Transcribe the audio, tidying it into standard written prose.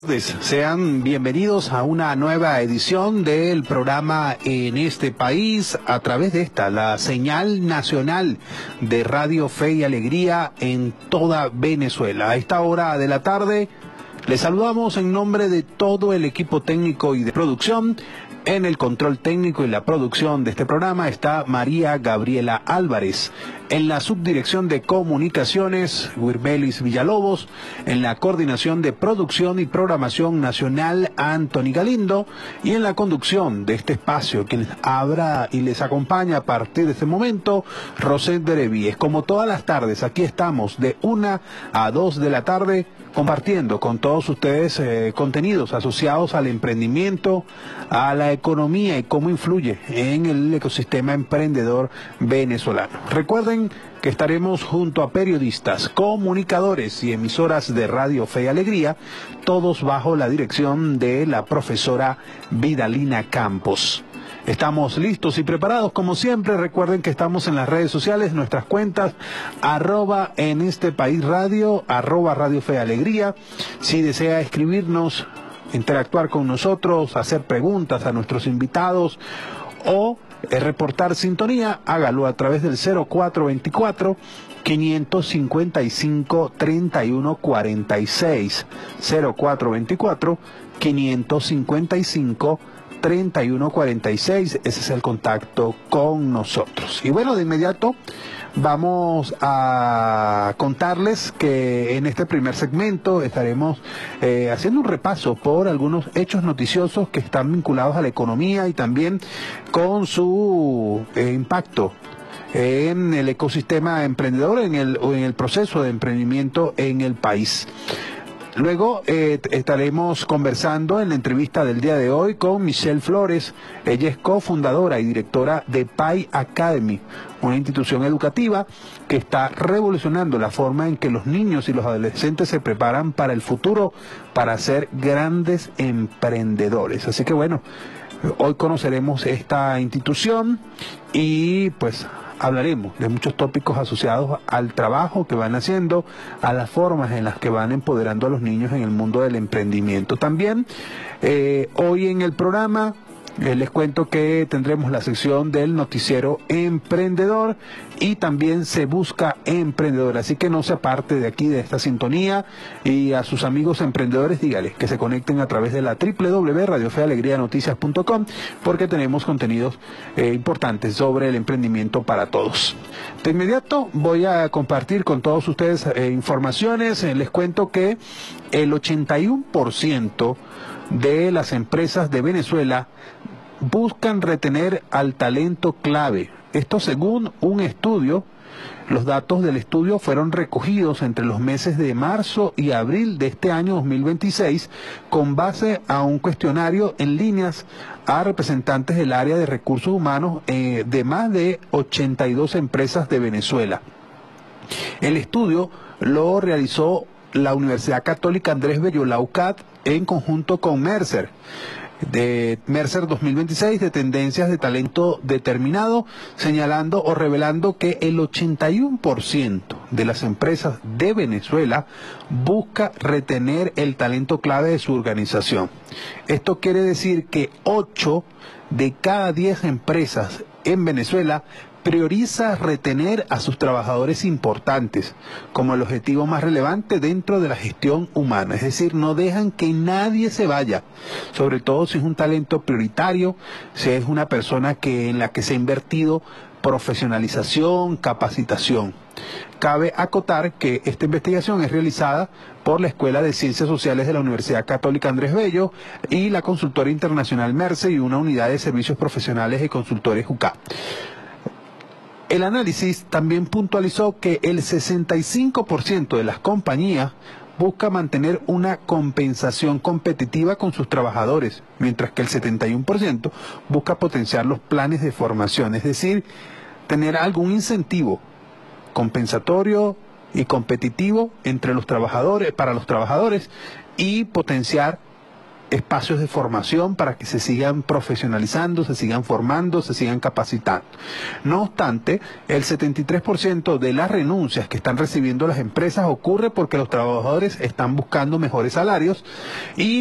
Sean bienvenidos a una nueva edición del programa En este País a través de la señal nacional de Radio Fe y Alegría en toda Venezuela. A esta hora de la tarde les saludamos en nombre de todo el equipo técnico y de producción. En el control técnico y la producción de este programa está María Gabriela Álvarez. En la subdirección de comunicaciones, Wirmelis Villalobos. En la coordinación de producción y programación nacional, Anthony Galindo. Y en la conducción de este espacio, quien habla y les acompaña a partir de este momento, Rosette Berevíes. Como todas las tardes, aquí estamos de 1 a 2 de la tarde, compartiendo con todos ustedes contenidos asociados al emprendimiento, a la economía y cómo influye en el ecosistema emprendedor venezolano. Recuerden que estaremos junto a periodistas, comunicadores y emisoras de Radio Fe y Alegría, todos bajo la dirección de la profesora Vidalina Campos. Estamos listos y preparados como siempre. Recuerden que estamos en las redes sociales, nuestras cuentas @en este país radio, @Radio Fe y Alegría. Si desea escribirnos, interactuar con nosotros, hacer preguntas a nuestros invitados o reportar sintonía, hágalo a través del 0424 555 3146, 0424 555 3146, ese es el contacto con nosotros. Y bueno, de inmediato vamos a contarles que en este primer segmento estaremos haciendo un repaso por algunos hechos noticiosos que están vinculados a la economía y también con su impacto en el ecosistema emprendedor en el proceso de emprendimiento en el país. Luego estaremos conversando en la entrevista del día de hoy con Michelle Flores. Ella es cofundadora y directora de Pi Academy, una institución educativa que está revolucionando la forma en que los niños y los adolescentes se preparan para el futuro, para ser grandes emprendedores. Así que bueno, hoy conoceremos esta institución y pues hablaremos de muchos tópicos asociados al trabajo que van haciendo, a las formas en las que van empoderando a los niños en el mundo del emprendimiento. También hoy en el programa les cuento que tendremos la sección del noticiero emprendedor y también se busca emprendedor, así que no se aparte de aquí, de esta sintonía, y a sus amigos emprendedores dígales que se conecten a través de la www.radiofealegrianoticias.com porque tenemos contenidos importantes sobre el emprendimiento para todos. De inmediato voy a compartir con todos ustedes informaciones. Les cuento que el 81% de las empresas de Venezuela buscan retener al talento clave. Esto según un estudio. Los datos del estudio fueron recogidos entre los meses de marzo y abril de este año 2026 con base a un cuestionario en líneas a representantes del área de recursos humanos de más de 82 empresas de Venezuela. El estudio lo realizó la Universidad Católica Andrés Bello, la UCAD, en conjunto con Mercer. De Mercer 2026 de tendencias de talento determinado, señalando o revelando que el 81% de las empresas de Venezuela busca retener el talento clave de su organización. Esto quiere decir que 8 de cada 10 empresas en Venezuela prioriza retener a sus trabajadores importantes como el objetivo más relevante dentro de la gestión humana. Es decir, no dejan que nadie se vaya, sobre todo si es un talento prioritario, si es una persona en la que se ha invertido profesionalización, capacitación. Cabe acotar que esta investigación es realizada por la Escuela de Ciencias Sociales de la Universidad Católica Andrés Bello y la consultora internacional Mercer y una unidad de servicios profesionales y consultores UCA. El análisis también puntualizó que el 65% de las compañías busca mantener una compensación competitiva con sus trabajadores, mientras que el 71% busca potenciar los planes de formación, es decir, tener algún incentivo compensatorio y competitivo entre los trabajadores, para los trabajadores, y potenciar espacios de formación para que se sigan profesionalizando, se sigan formando, se sigan capacitando. No obstante, el 73% de las renuncias que están recibiendo las empresas ocurre porque los trabajadores están buscando mejores salarios y